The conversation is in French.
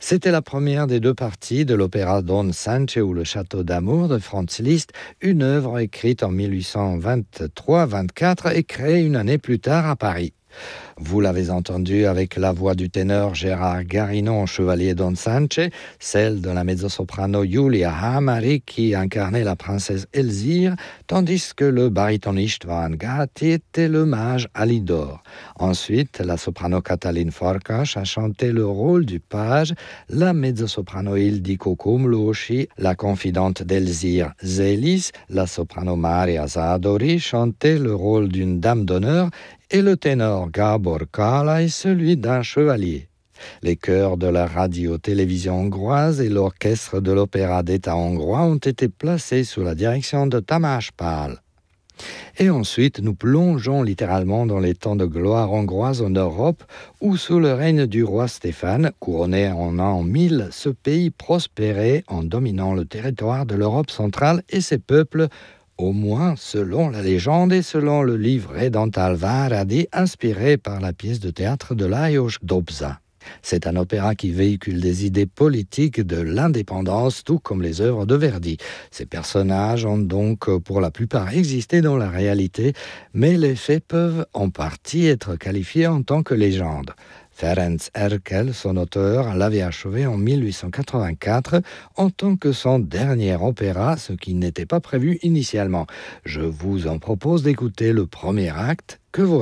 C'était la première des deux parties de l'opéra Don Sanche ou le Château d'amour de Franz Liszt, une œuvre écrite en 1823-24 et créée une année plus tard à Paris. Vous l'avez entendu avec la voix du ténor Gérard Garinon, chevalier Don Sanche, celle de la mezzo-soprano Julia Hamari qui incarnait la princesse Elzire, tandis que le baryton István Gatti était le mage Alidor. Ensuite, la soprano Katalin Farkas a chanté le rôle du page, la mezzo-soprano Ildiko Kumluosi, la confidente d'Elzire Zélis, la soprano Maria Zadori chantait le rôle d'une dame d'honneur et le ténor Gábor Kálai celui d'un chevalier. Les chœurs de la radio-télévision hongroise et l'orchestre de l'opéra d'État hongrois ont été placés sous la direction de Tamás Pál. Et ensuite, nous plongeons littéralement dans les temps de gloire hongroise en Europe, où sous le règne du roi Stéphane, couronné en l'an 1000, ce pays prospérait en dominant le territoire de l'Europe centrale et ses peuples, au moins selon la légende et selon le livret d'Antal Váradi, inspiré par la pièce de théâtre de Lajos Dobza. C'est un opéra qui véhicule des idées politiques de l'indépendance, tout comme les œuvres de Verdi. Ces personnages ont donc pour la plupart existé dans la réalité, mais les faits peuvent en partie être qualifiés en tant que légende. Ferenc Erkel, son auteur, l'avait achevé en 1884 en tant que son dernier opéra, ce qui n'était pas prévu initialement. Je vous en propose d'écouter le premier acte que vous